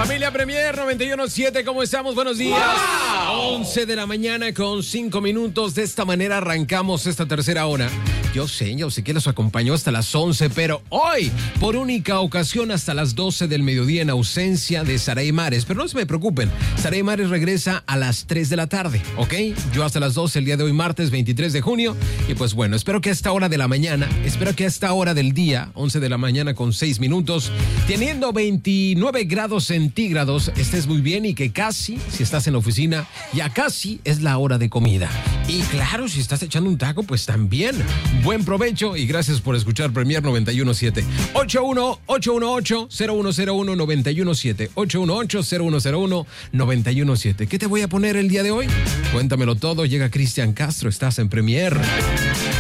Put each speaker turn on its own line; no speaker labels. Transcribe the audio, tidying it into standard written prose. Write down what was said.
Familia Premier 91.7, ¿cómo estamos? Buenos días. ¡Wow! 11 de la mañana con 5 minutos. De esta manera arrancamos esta tercera hora. Yo sé que los acompañó hasta las 11, pero hoy, por única ocasión, hasta las 12 del mediodía en ausencia de Saray Mares. Pero no se me preocupen, Saray Mares regresa a las 3 de la tarde, ¿ok? Yo hasta las 12 el día de hoy, martes 23 de junio. Y pues bueno, espero que a esta hora de la mañana, espero que a esta hora del día, 11 de la mañana con 6 minutos, teniendo 29 grados centígrados, estés muy bien y que casi, si estás en la oficina, ya casi es la hora de comida. Y claro, si estás echando un taco, pues también. Buen provecho y gracias por escuchar Premier 91.7. 818-0101-917. 818-0101-917. ¿Qué te voy a poner el día de hoy? Cuéntamelo todo. Llega Cristian Castro. Estás en Premier.